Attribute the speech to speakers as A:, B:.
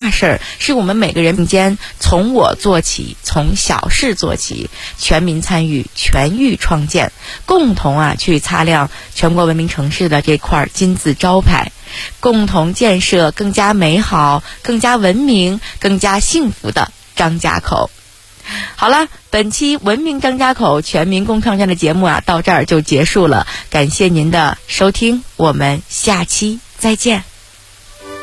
A: 大事儿，是我们每个人民间从我做起，从小事做起，全民参与，全域创建，共同去擦亮全国文明城市的这块金字招牌，共同建设更加美好、更加文明、更加幸福的张家口。好了，本期文明张家口全民共创站的节目到这儿就结束了，感谢您的收听，我们下期再见。